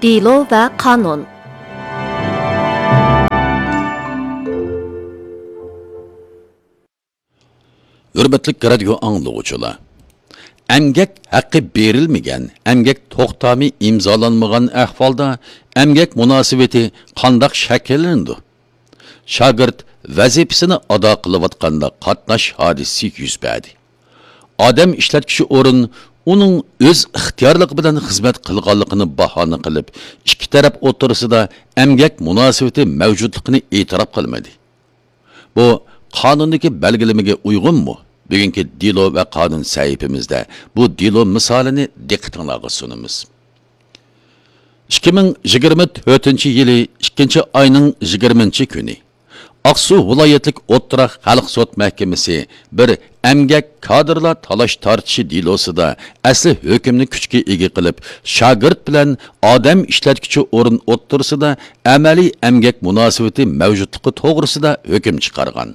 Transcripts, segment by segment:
Dilo ve kanun. Hürmetlik radio anlıqçılar. Emgek haqqı berilmegen, emgek toxtami imzalanmagan ahvalda emgek münasibeti qandaq şəkillindi. Şagird vazifasini ado qilayotganda qatnash hodisi yuz berdi. Odam ishlatkichi o'rin uning o'z ixtiyorligi bilan xizmat qilganligini bahona qilib, ikki taraf o'rtasida emgak munosabati mavjudligini e'tirof qilmadi. Bu qonundagi belgilamaga uyg'unmi? Bugungi dilo va qonun sahifamizda bu dilo misolini diqqatingizga sunamiz. 2024-yili 2-oyning 20-kuni Aqsu viloyatlik O'rta xalq sud mahkamasi bir emgak kadrlar talash tortishi dilosida asli hukmni kuchga ega qilib, shogird bilan odam ishlatkichi o'rin o'rtasida amaliy emgak munosabati mavjudligi to'g'risida hukm chiqargan.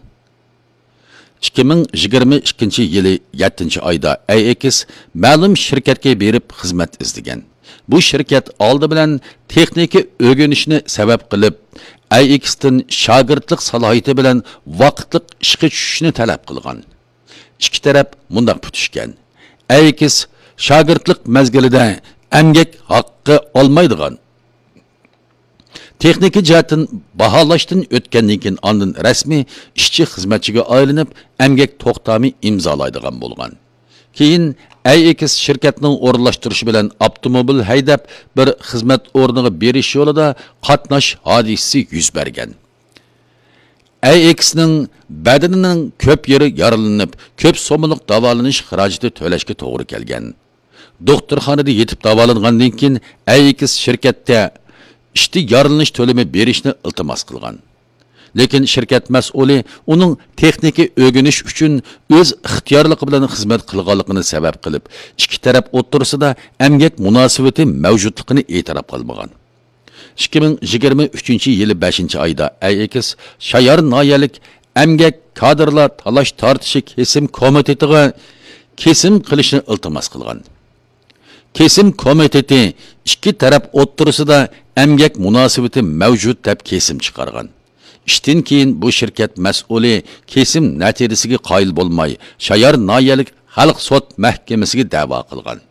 2022-yili 7-oyda AX ma'lum shirkatga berib xizmat izlagan. Bu shirkat oldi bilan texnika o'rganishni sabab qilib, AX'dan shogirdlik salohiyati bilan vaqtliq ishga tushishni talab qilgan. Ikki taraf mundaq putishgan. AX shogirdlik mezgilida emgak haqqi olmaydigan. Texnika jihatdan baholashdan o'tgandan keyin ondan rasmiy ishchi xizmatchiga aylanib, emgak to'xtami imzolaydigan bo'lgan. Keyin AX shirkatning o'rinlashtirishi bilan avtomobil haydab bir xizmat o'rniga berish yo'lida qatnash hodisi yuz bergan. AX'ning badanining ko'p yeri yaralanib, ko'p so'mlik davolanish xarajati to'lashga to'g'ri kelgan. Doktorxonada yetib davolangandan keyin AX shirkatda ishti yaralanish to'lami berishni iltimos qilgan. Lekin shirkat mas'uli uning texnika o'rganish uchun o'z ixtiyorligi bilan xizmat qilganligini sabab qilib, ikki taraf o'rtasida emgak munosabati mavjudligini e'tirof qilmagan. 2023-yili 5-oyda AX Shayar noyalik emgak kadrlar talash tortishi kesim komitetiga kesim qilishni iltimos qilgan. Kesim komiteti ikki taraf o'rtasida emgak munosabati mavjud deb kesim chiqargan. İşten keyin bu şirket mas'uli kesim natijasiga qoyil bo'lmay, Shayar noyalik xalq sud mahkamasiga da'vo qilgan.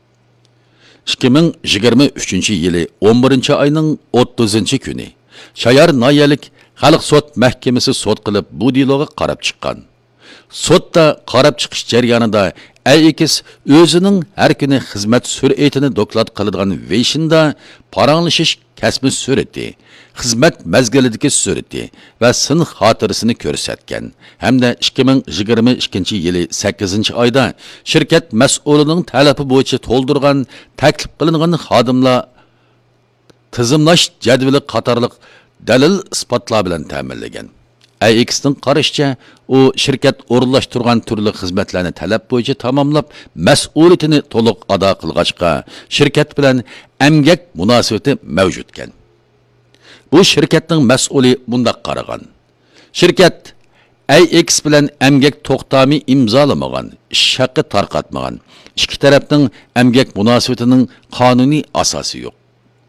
2023-yili 11-oyning 30-kuni Shayar noyalik xalq sud mahkamasi sud qilib bu diloga qarab chiqqan. Sudda qarab chiqish jarayonida AX o'zining har kuni xizmat sur'atini doklad qiladigan veyshinda paranglashish kasbi sur'ati, xizmat mezgilidagi sur'ati va sin xotirasini ko'rsatgan. Hamda 2022-yili 8-oyda shirkat mas'ulining talabi bo'yicha to'ldirgan taklif qilingan xodimlar tizimlash jadvali qatorliq dalil isbotlar bilan ta'minlagan. AX'ning qarashicha, u shirkat o'rinlashtirgan turli xizmatlarni talab bo'yicha tamomlab, mas'uliyatini to'liq ado qilgachqa, shirkat bilan emgak munosabati mavjud ekan. Bu shirkatning mas'uli bundaq qaragan. Shirkat AX bilan emgak to'xtami imzolamagan, ish haqqi tarqatmagan. Ikki tarafning emgak munosabatining qonuniy asosi yo'q.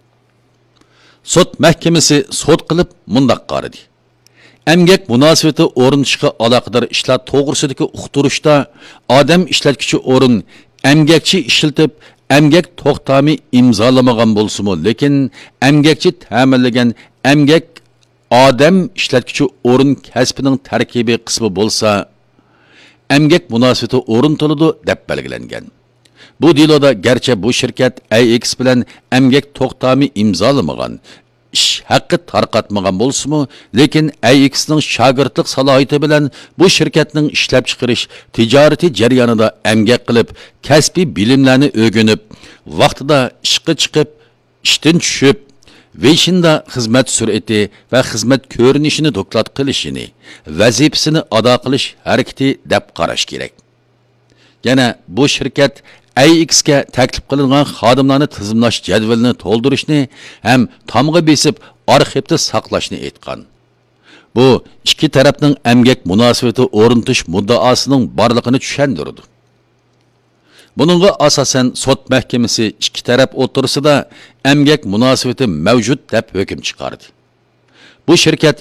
Sud mahkamasi sud qilib bundaq qaradi. Emgak munosabati o'rnatishga aloqador ishlar to'g'risidagi uqtirishda odam ishlatkichi o'rin emgakchi ishlatib, emgak to'xtami imzolamagan bo'lsa-mu, lekin emgakchi ta'minlagan emgak odam ishlatkichi o'rin kasbining tarkibiy qismi bo'lsa, emgak munosabati o'rnatiladi deb belgilangan. Bu diloda garchi bu shirkat AX bilan emgak to'xtami imzolamagan, ish haqqi tarqatmagan bo'lsa-mu, lekin AX'ning shogirdlik salohiyati bilan bu shirkatning ishlab chiqarish tijoriy jarayonida emgak qilib, kasbiy bilimlarni o'rganib, vaqtida ishga chiqib, ishdan tushib, veyshinda xizmat sur'ati va xizmat ko'rinishini doklad qilishini, vazifasini ado qilish harakati deb qarash kerak. Yana bu shirkat AX'ga taklif qilingan xodimlarni tizimlash jadvalini to'ldirishni ham tomga besib arxivda saqlashni aytgan. Bu ikki tarafning emgak munosabati o'rnatish muddaosining borligini tushundirdi. Bununla asasen sot mahkemesi iki taraf o'rtasida emgak munosabati mavjud deb hukm chiqardi. Bu şirket